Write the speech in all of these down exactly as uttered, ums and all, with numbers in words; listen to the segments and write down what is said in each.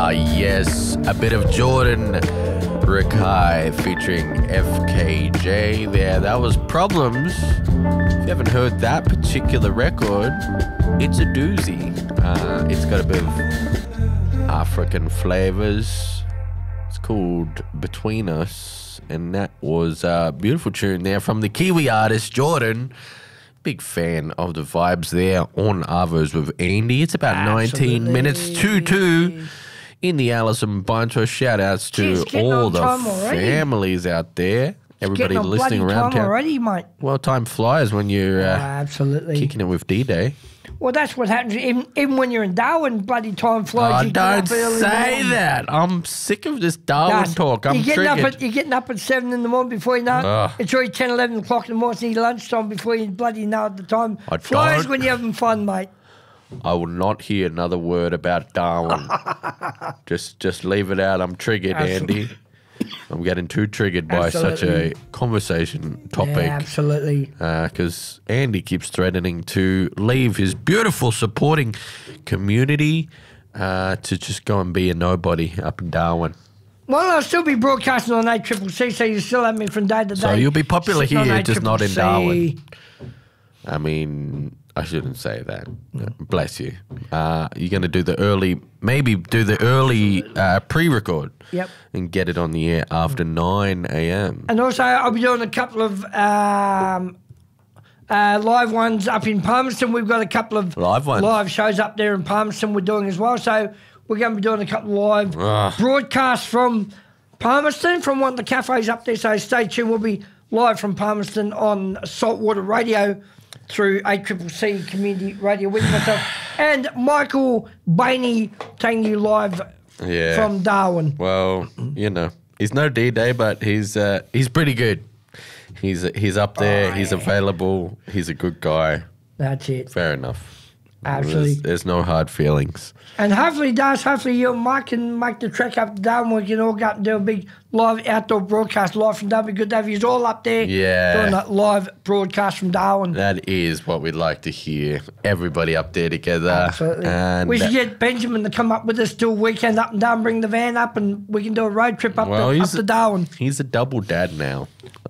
Ah, yes, a bit of Jordan Rakai featuring F K J there. That was Problems. If you haven't heard that particular record, it's a doozy. Uh, it's got a bit of African flavors. It's called Between Us, and that was a beautiful tune there from the Kiwi artist Jordan. Big fan of the vibes there on Arvos with Andy. It's about Absolutely. nineteen minutes to two in the Allison Bunter. Shout outs to Jeez, getting all on the time already. families out there. Everybody Getting on listening bloody around time town. already, mate. Well, time flies when you're Oh, uh, absolutely. kicking it with D-Day. Well, that's what happens. Even, even when you're in Darwin, bloody time flies. Oh, You get don't up early in the say morning. that. I'm sick of this Darwin Done. talk. I'm you're getting triggered. Up at, you're getting up at seven in the morning before you know it. Ugh. It's already ten, eleven o'clock in the morning. It's lunchtime before you bloody know it. The time I flies don't- when you're having fun, mate. I will not hear another word about Darwin. just just leave it out. I'm triggered, Absolutely. Andy. I'm getting too triggered by such a Absolutely. conversation Yeah, topic. absolutely. Because Andy keeps threatening to leave his beautiful supporting community uh, to just go and be a nobody up in Darwin. Well, I'll still be broadcasting on A C C C, so you still have me from day to day. So you'll be popular sitting on here, just not in A C C C. Darwin. I mean, I shouldn't say that. Bless you. Uh, you're going to do the early, maybe do the early uh, pre-record. Yep. And get it on the air after nine a.m. And also, I'll be doing a couple of um, uh, live ones up in Palmerston. We've got a couple of Live ones? live shows up there in Palmerston we're doing as well. So we're going to be doing a couple of live Ugh. broadcasts from Palmerston, from one of the cafes up there. So stay tuned. We'll be live from Palmerston on Saltwater Radio through A C C C Community Radio with myself and Michael Bainey taking you live Yeah. from Darwin. Well, you know, he's no D-Day, but he's uh, he's pretty good. He's he's up there. Oh, he's yeah. available. He's a good guy. That's it. Fair enough. Absolutely. There's, there's no hard feelings. And hopefully, does hopefully you and Mike can make the trek up to Darwin. We can all go up and do a big live outdoor broadcast live from Darwin. Good to have you all up there Yeah. doing that live broadcast from Darwin. That is what we'd like to hear. Everybody up there together. Absolutely. And we should that- get Benjamin to come up with us till weekend up and down, bring the van up, and we can do a road trip up, Well, to, up he's to a- Darwin. He's a double dad now.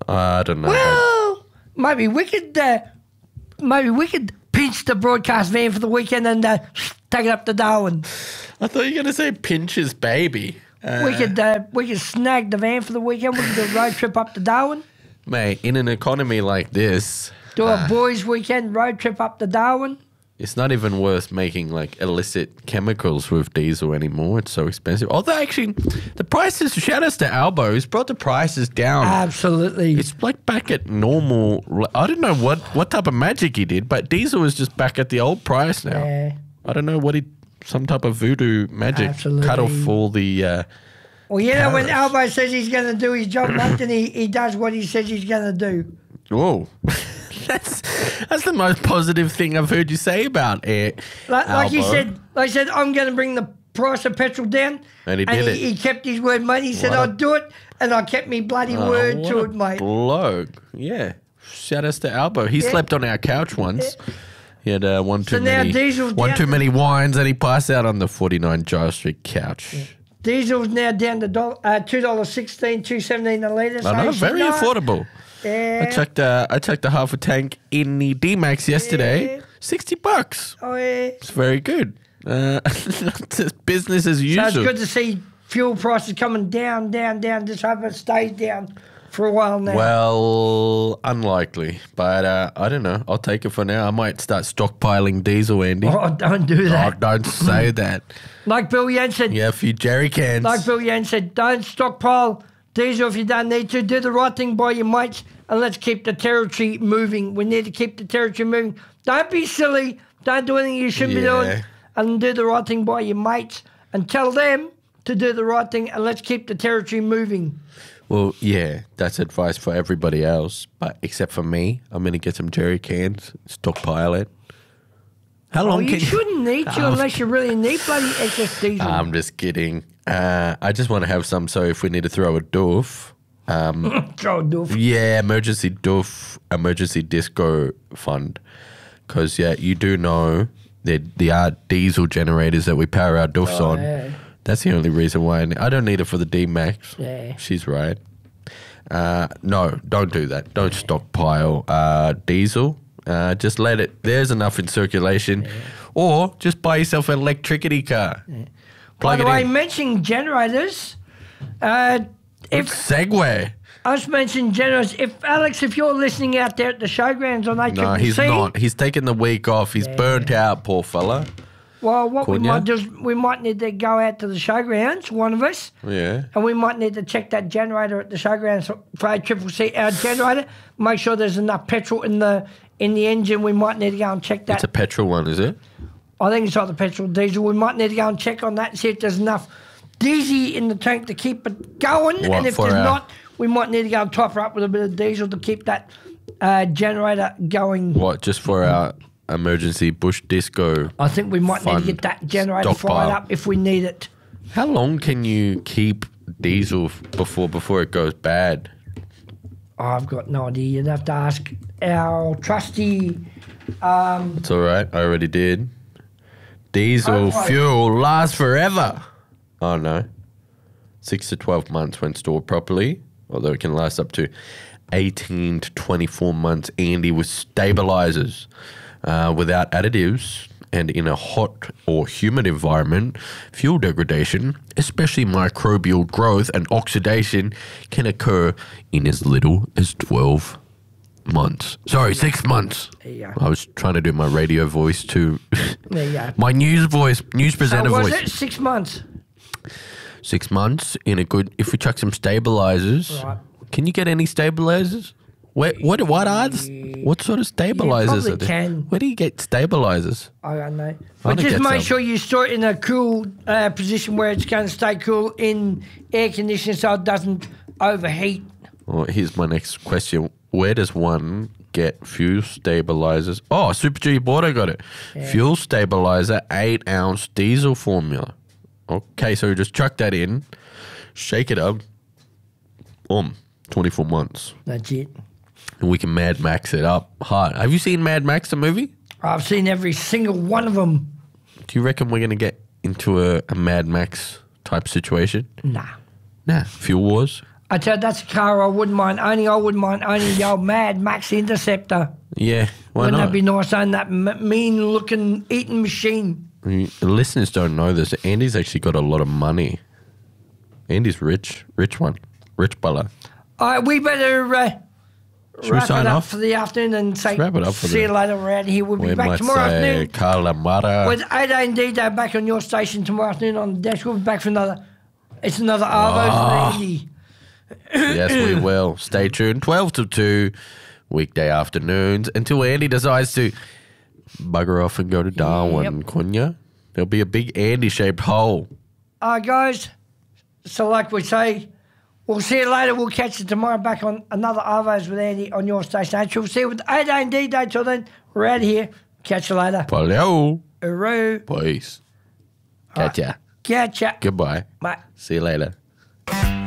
I don't know. Well, maybe we could, uh, maybe we could pinch the broadcast van for the weekend and uh, take it up to Darwin. I thought you were going to say pinch his baby. Uh, we could, uh, we could snag the van for the weekend. We could do a road trip up to Darwin. Mate, in an economy like this, Do a boys' weekend road trip up to Darwin. it's not even worth making like illicit chemicals with diesel anymore. It's so expensive. Although actually, the prices, shout outs to Albo, he's brought the prices down. Absolutely. It's like back at normal. I don't know what, what type of magic he did, but diesel is just back at the old price now. Yeah. I don't know what he, some type of voodoo magic Absolutely. cut off all the. Uh, Well, you know, when Tariffs. Albo says he's going to do his job, mate, then he, he does what he says he's going to do. whoa, that's that's the most positive thing I've heard you say about it. Like, like he Albo. said, like he said, I'm going to bring the price of petrol down. And he did it. He kept his word, mate. He said, What a- I'll do it, and I kept me bloody Oh, word what to a it, mate. Bloke, yeah. Shout outs to Albo. He Yeah. slept on our couch once. He had uh, one too So now many Diesel's one down too to- many wines, and he passed out on the forty-nine Giles Street couch. Diesel's now down to doll- uh, two dollars sixteen, two seventeen a litre. I know, very affordable. Yeah. I checked. Uh, I checked a half a tank in the D Max yesterday. Yeah. Sixty bucks. Oh, yeah. It's very good. Uh, it's business as So usual. it's good to see fuel prices coming down, down, down. Just hope it stays down for a while now. Well, unlikely, but uh, I don't know. I'll take it for now. I might start stockpiling diesel, Andy. Oh, don't do Oh, that. don't say that. Like Bill Yan said, Yeah, a few jerry cans. like Bill Yan said, don't stockpile diesel if you don't need to. Do the right thing by your mates, and let's keep the territory moving. We need to keep the territory moving. Don't be silly. Don't do anything you shouldn't be Yeah. doing, and do the right thing by your mates, and tell them to do the right thing, and let's keep the territory moving. Well, yeah, that's advice for everybody else, but except for me, I'm gonna get some jerry cans, stockpile it. How Oh, long you can shouldn't need to Oh, unless you really need bloody excess diesel. I'm just kidding. Uh, I just want to have some, so if we need to throw a doof, um, Throw a doof. yeah, emergency doof, emergency disco fund, because yeah, you do know that the are diesel generators that we power our doofs Oh, on. yeah. That's the only reason why I, ne- I don't need it for the D-Max. Yeah. She's right. Uh, no, don't do that. Don't stockpile uh, diesel. Uh, just let it. There's enough in circulation. Yeah. Or just buy yourself an electricity car. Yeah. Plug By the it way, in. mentioning generators, uh, if Segway. I was mentioning generators, if Alex, if you're listening out there at the showgrounds on A C C C, No, he's not. He's taking the week off. He's Yeah. burnt out, poor fella. Well, what we Couldn't ya? might do is we might need to go out to the showgrounds, one of us, Yeah. and we might need to check that generator at the showgrounds for A C C C, our generator. Make sure there's enough petrol in the in the engine. We might need to go and check that. It's a petrol one, is it? I think it's like the petrol diesel. We might need to go and check on that and see if there's enough diesel in the tank to keep it going. What, and if for there's our- not, we might need to go and top her up with a bit of diesel to keep that uh, generator going. What, just for our emergency bush disco? I think we might need Fund to get that generator stockpile. fired up if we need it. How long can you keep diesel f- before before it goes bad? I've got no idea. You'd have to ask our trusty. Um, It's all right. I already did. Diesel Okay. fuel lasts forever. Oh, no. Six to twelve months when stored properly, although it can last up to eighteen to twenty-four months, Andy, with stabilizers. Uh, without additives and in a hot or humid environment, fuel degradation, especially microbial growth and oxidation, can occur in as little as twelve months. Sorry, six months. There you go. I was trying to do my radio voice too. There you go. My news voice, news So presenter was voice. it six months? Six months in a good. If we chuck some stabilizers, Right. can you get any stabilizers? Where, what what are the, what sort of stabilizers probably are there? can. Where do you get stabilizers? I don't know. I But don't just get make some. sure you store it in a cool uh, position where it's going to stay cool in air conditioning so it doesn't overheat. Well, here's my next question: where does one get fuel stabilizers? Oh, Super G Border got it. Fuel stabilizer, eight ounce diesel formula. Okay, so just chuck that in, shake it up. Um, twenty-four months. That's it. And we can Mad Max it up hard. Have you seen Mad Max, the movie? I've seen every single one of them. Do you reckon we're going to get into a, a Mad Max type situation? Nah. Nah. Fuel wars? I tell you, that's a car I wouldn't mind owning. I wouldn't mind owning the old Mad Max Interceptor. Yeah. Why Wouldn't not? that be nice owning that m- mean-looking eating machine? I mean, the listeners don't know this. Andy's actually got a lot of money. Andy's rich. Rich one. Rich bella. All right, we better uh, we wrap sign it up off? for the afternoon and say wrap it up for see the- you later. We're out of here. We'll be We back might tomorrow say afternoon. Calamara. With eight A and D Day back on your station tomorrow afternoon on the desk. We'll be back for another. It's another Arvo Ah. for Andy. Yes, we will. Stay tuned. twelve to two, weekday afternoons, until Andy decides to bugger off and go to Darwin, Yep. couldn't you? There'll be a big Andy-shaped hole. All right, guys. So, like we say, we'll see you later. We'll catch you tomorrow back on another Arvos with Andy on your station. We'll see you with eight A and D Day. Till then, we're out of here. Catch you later. Hello. Hooroo. Peace. Catch ya. Catch ya. Goodbye. Bye. See you later.